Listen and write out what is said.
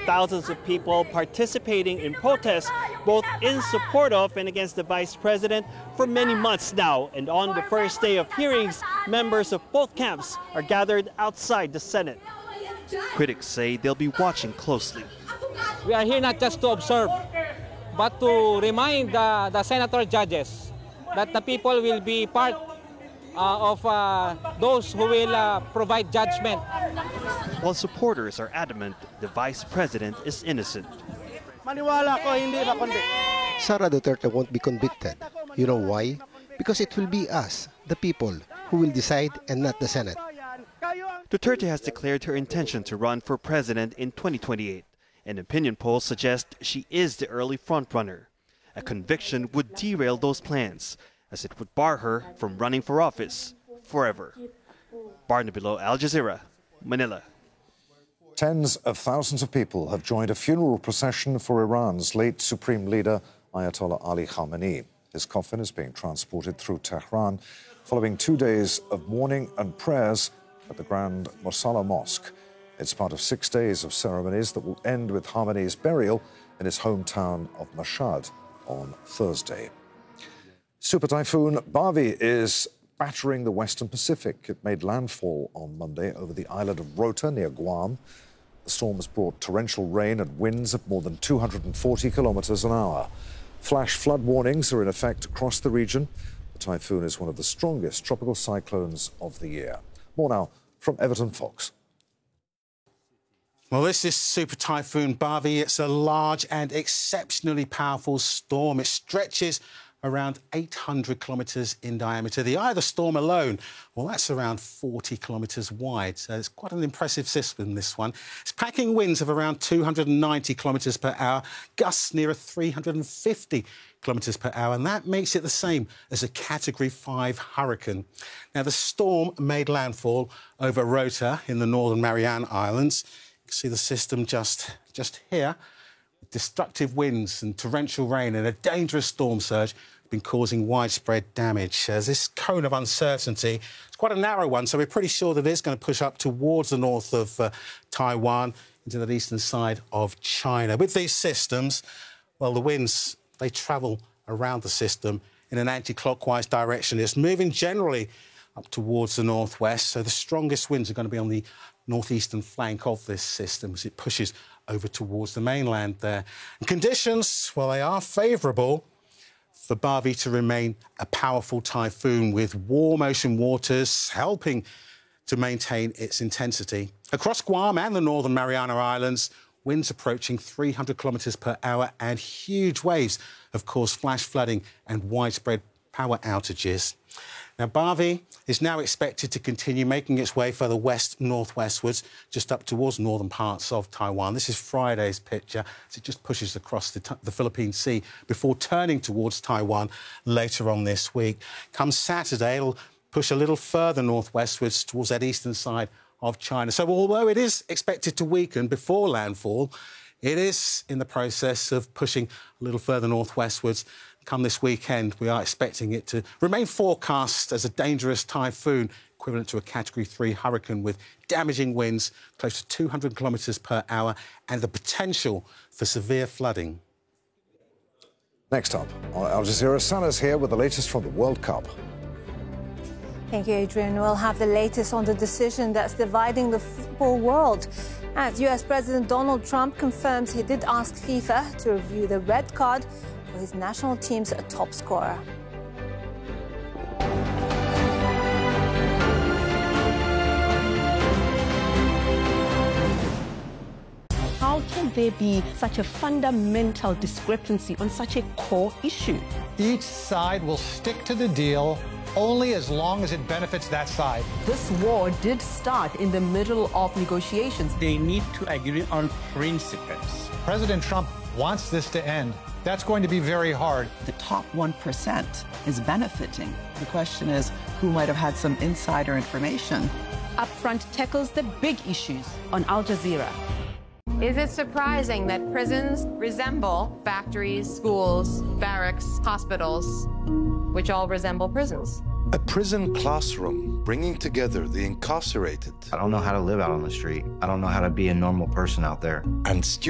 thousands of people participating in protests, both in support of and against the vice president for many months now. And on the first day of hearings, members of both camps are gathered outside the Senate. Critics say they'll be watching closely. We are here not just to observe, but to remind the senator judges that the people will be part of those who will provide judgment. While supporters are adamant the vice president is innocent. Sara Duterte won't be convicted. You know why? Because it will be us, the people, who will decide and not the Senate. Duterte has declared her intention to run for president in 2028. And opinion polls suggest she is the early frontrunner. A conviction would derail those plans, as it would bar her from running for office forever. Barnabilo, Al Jazeera, Manila. Tens of thousands of people have joined a funeral procession for Iran's late supreme leader, Ayatollah Ali Khamenei. His coffin is being transported through Tehran following 2 days of mourning and prayers at the Grand Mosalla Mosque. It's part of 6 days of ceremonies that will end with Khamenei's burial in his hometown of Mashhad on Thursday. Super typhoon Bavi is battering the Western Pacific. It made landfall on Monday over the island of Rota near Guam. The storm has brought torrential rain and winds of more than 240 kilometers an hour. Flash flood warnings are in effect across the region. The typhoon is one of the strongest tropical cyclones of the year. More now from Everton Fox. Well, this is Super Typhoon Bavi. It's a large and exceptionally powerful storm. It stretches around 800 kilometres in diameter. The eye of the storm alone, well, that's around 40 kilometres wide. So it's quite an impressive system, this one. It's packing winds of around 290 kilometres per hour, gusts nearer 350 kilometres per hour, and that makes it the same as a Category 5 hurricane. Now, the storm made landfall over Rota in the Northern Mariana Islands. You can see the system just here. Destructive winds and torrential rain and a dangerous storm surge have been causing widespread damage. As this cone of uncertainty, it's quite a narrow one, so we're pretty sure that it's going to push up towards the north of Taiwan into the eastern side of China. With these systems, well, the winds, they travel around the system in an anti-clockwise direction. It's moving generally up towards the northwest, so the strongest winds are going to be on the northeastern flank of this system as it pushes over towards the mainland there. And conditions, well, they are favourable for Bavi to remain a powerful typhoon with warm ocean waters helping to maintain its intensity. Across Guam and the Northern Mariana Islands, winds approaching 300 kilometres per hour and huge waves have caused flash flooding and widespread power outages. Now, Bavi is now expected to continue making its way further west-northwestwards, just up towards northern parts of Taiwan. This is Friday's picture as it just pushes across the Philippine Sea before turning towards Taiwan later on this week. Come Saturday, it'll push a little further northwestwards towards that eastern side of China. So although it is expected to weaken before landfall, it is in the process of pushing a little further northwestwards. Come this weekend, we are expecting it to remain forecast as a dangerous typhoon, equivalent to a Category 3 hurricane with damaging winds close to 200 kilometres per hour and the potential for severe flooding. Next up on Al Jazeera, Salah's here with the latest from the World Cup. Thank you, Adrian. We'll have the latest on the decision that's dividing the football world. As US President Donald Trump confirms he did ask FIFA to review the red card for his national team's top scorer. How can there be such a fundamental discrepancy on such a core issue? Each side will stick to the deal only as long as it benefits that side. This war did start in the middle of negotiations. They need to agree on principles. President Trump wants this to end. That's going to be very hard. The top 1% is benefiting. The question is, who might have had some insider information? Upfront tackles the big issues on Al Jazeera. Is it surprising that prisons resemble factories, schools, barracks, hospitals, which all resemble prisons? A prison classroom bringing together the incarcerated. I don't know how to live out on the street. I don't know how to be a normal person out there. And students.